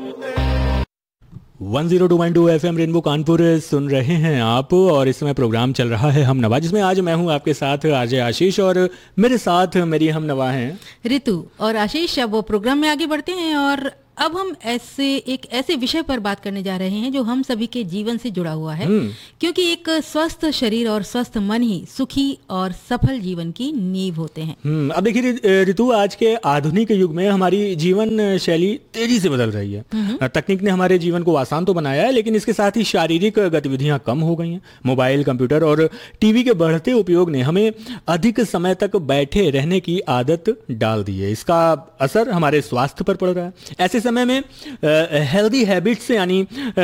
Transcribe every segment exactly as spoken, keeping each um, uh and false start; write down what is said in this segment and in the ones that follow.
One zero two point two FM rainbow Kanpur सुन रहे हैं आप, और इस समय प्रोग्राम चल रहा है हम नवा, जिसमें आज मैं हूं आपके साथ आरजे आशीष, और मेरे साथ मेरी हम नवा हैं ऋतु और आशीष। अब वो प्रोग्राम में आगे बढ़ते हैं और अब हम ऐसे एक ऐसे विषय पर बात करने जा रहे हैं जो हम सभी के जीवन से जुड़ा हुआ है, क्योंकि एक स्वस्थ शरीर और स्वस्थ मन ही सुखी और सफल जीवन की नींव होते हैं। अब देखिए ऋतु, आज के आधुनिक युग में हमारी जीवन शैली तेजी से बदल रही है। तकनीक ने हमारे जीवन को आसान तो बनाया है, लेकिन इसके साथ ही शारीरिक गतिविधियां कम हो गई हैं। मोबाइल, कंप्यूटर और टीवी के बढ़ते उपयोग ने हमें अधिक समय तक बैठे रहने की आदत डाल दी है। इसका असर हमारे स्वास्थ्य पर पड़ रहा है। ऐसे समय में हेल्दी हैबिट्स यानी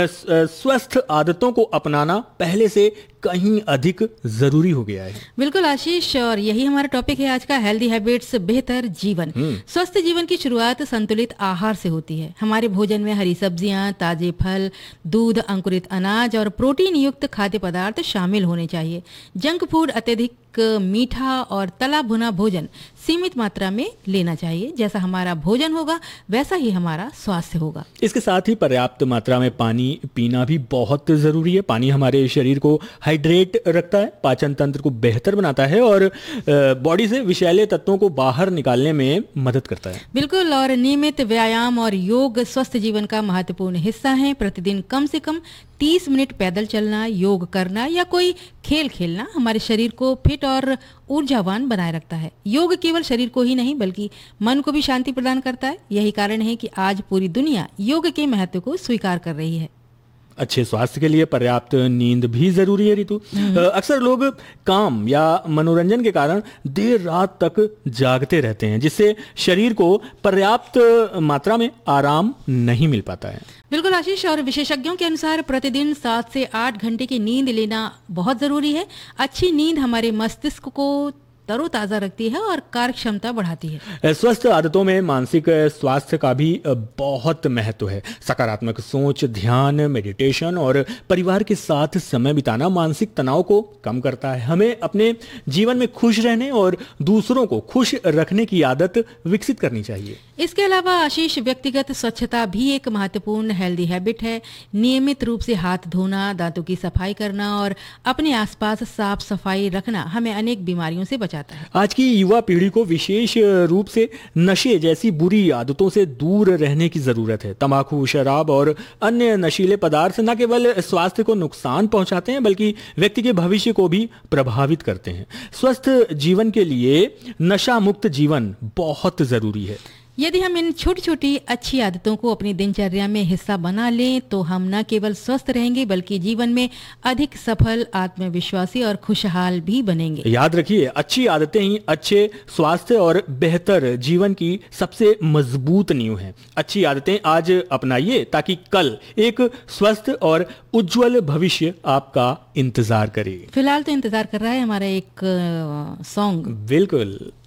स्वस्थ आदतों को अपनाना पहले से कहीं अधिक जरूरी हो गया है। बिल्कुल आशीष, और यही हमारा टॉपिक है आज का, हेल्दी हैबिट्स, बेहतर जीवन। स्वस्थ जीवन की शुरुआत संतुलित आहार से होती है। हमारे भोजन में हरी सब्जियां, ताजे फल, दूध, अंकुरित अनाज और प्रोटीन युक्त खाद्य पदार्थ शामिल होने चाहिए। जंक फूड, अत्यधिक मीठा और तला भुना भोजन सीमित मात्रा में लेना चाहिए। जैसा हमारा भोजन होगा वैसा ही हमारा स्वास्थ्य होगा। इसके साथ ही पर्याप्त मात्रा में पानी पीना भी बहुत जरूरी है। पानी हमारे शरीर को हाइड्रेट रखता है, पाचन तंत्र को बेहतर बनाता है और बॉडी से विषैले तत्वों को बाहर निकालने में मदद करता है। बिल्कुल, और नियमित व्यायाम और योग स्वस्थ जीवन का महत्वपूर्ण हिस्सा है। प्रतिदिन कम से कम तीस मिनट पैदल चलना, योग करना या कोई खेल खेलना हमारे शरीर को फिट और ऊर्जावान बनाए रखता है। योग केवल शरीर को ही नहीं बल्कि मन को भी शांति प्रदान करता है। यही कारण है कि आज पूरी दुनिया योग के महत्व को स्वीकार कर रही है। अच्छे स्वास्थ्य के लिए पर्याप्त नींद भी जरूरी है ऋतु। अक्सर लोग काम या मनोरंजन के कारण देर रात तक जागते रहते हैं, जिससे शरीर को पर्याप्त मात्रा में आराम नहीं मिल पाता है। बिल्कुल आशीष, और विशेषज्ञों के अनुसार प्रतिदिन सात से आठ घंटे की नींद लेना बहुत जरूरी है। अच्छी नींद हमारे मस्तिष्क को तरोताजा रखती है और कार्य क्षमता बढ़ाती है। स्वस्थ आदतों में मानसिक स्वास्थ्य का भी बहुत महत्व है। सकारात्मक सोच, ध्यान, मेडिटेशन और परिवार के साथ समय बिताना मानसिक तनाव को कम करता है। हमें अपने जीवन में खुश रहने और दूसरों को खुश रखने की आदत विकसित करनी चाहिए। इसके अलावा आशीष, व्यक्तिगत स्वच्छता भी एक महत्वपूर्ण हेल्दी हैबिट है। नियमित रूप से हाथ धोना, दांतों की सफाई करना और अपने आसपास साफ सफाई रखना हमें अनेक बीमारियों से बचाता है। आज की युवा पीढ़ी को विशेष रूप से नशे जैसी बुरी आदतों से दूर रहने की जरूरत है। तंबाकू, शराब और अन्य नशीले पदार्थ न केवल स्वास्थ्य को नुकसान पहुंचाते हैं बल्कि व्यक्ति के भविष्य को भी प्रभावित करते हैं। स्वस्थ जीवन के लिए नशा मुक्त जीवन बहुत जरूरी है। यदि हम इन छोटी छोटी अच्छी आदतों को अपनी दिनचर्या में हिस्सा बना लें तो हम न केवल स्वस्थ रहेंगे बल्कि जीवन में अधिक सफल, आत्मविश्वासी और खुशहाल भी बनेंगे। याद रखिए, अच्छी आदतें ही अच्छे स्वास्थ्य और बेहतर जीवन की सबसे मजबूत नींव हैं। अच्छी आदतें आज अपनाइए ताकि कल एक स्वस्थ और उज्जवल भविष्य आपका इंतजार करे। फिलहाल तो इंतजार कर रहा है हमारा एक सॉन्ग। बिल्कुल।